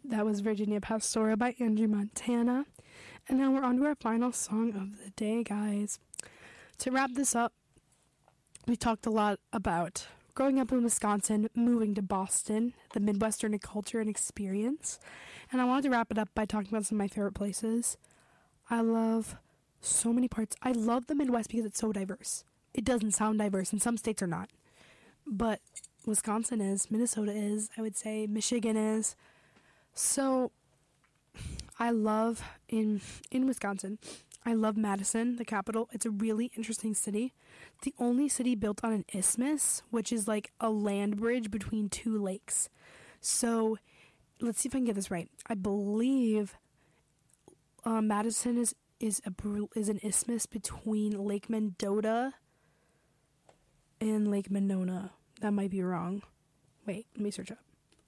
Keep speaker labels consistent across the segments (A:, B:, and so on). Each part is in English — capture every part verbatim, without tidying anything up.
A: That was Virginia Pastora by Angie Montana. And now we're on to our final song of the day, guys. To wrap this up, we talked a lot about growing up in Wisconsin, moving to Boston, the Midwestern culture and experience. And I wanted to wrap it up by talking about some of my favorite places. I love so many parts. I love the Midwest because it's so diverse. It doesn't sound diverse, and some states are not. But Wisconsin is, Minnesota is, I would say, Michigan is. So I love in in Wisconsin, I love Madison, the capital. It's a really interesting city. It's the only city built on an isthmus, which is like a land bridge between two lakes. So let's see if I can get this right. I believe uh, Madison is is a is an isthmus between Lake Mendota and Lake Monona. That might be wrong. Wait, let me search up.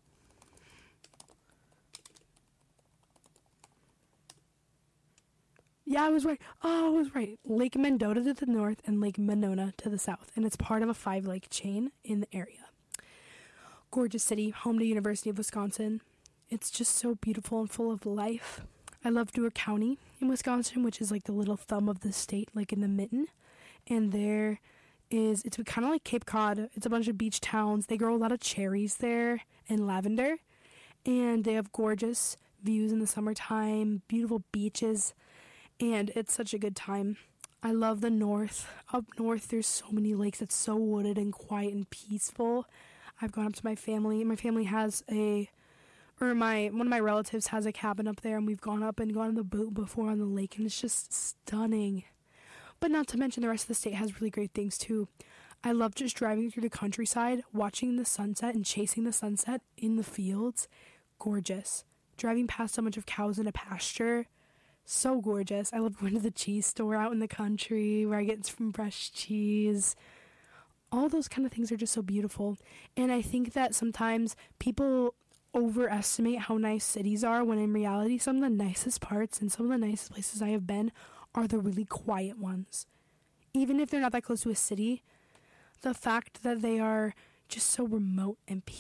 A: Yeah, I was right. Oh, I was right. Lake Mendota to the north and Lake Monona to the south. And it's part of a five-lake chain in the area. Gorgeous city, home to University of Wisconsin. It's just so beautiful and full of life. I love Dewar County in Wisconsin, which is like the little thumb of the state, like in the mitten. And there is, it's kind of like Cape Cod. It's a bunch of beach towns. They grow a lot of cherries there and lavender. And they have gorgeous views in the summertime, beautiful beaches. And it's such a good time. I love the north. Up north, there's so many lakes. It's so wooded and quiet and peaceful. I've gone up to my family. My family has a, or my one of my relatives has a cabin up there, and we've gone up and gone on the boat before on the lake, and it's just stunning. But not to mention the rest of the state has really great things too. I love just driving through the countryside, watching the sunset and chasing the sunset in the fields. Gorgeous. Driving past a bunch of cows in a pasture. So gorgeous. I love going to the cheese store out in the country where I get some fresh cheese. All those kind of things are just so beautiful. And I think that sometimes people overestimate how nice cities are when in reality some of the nicest parts and some of the nicest places I have been are the really quiet ones. Even if they're not that close to a city, the fact that they are just so remote and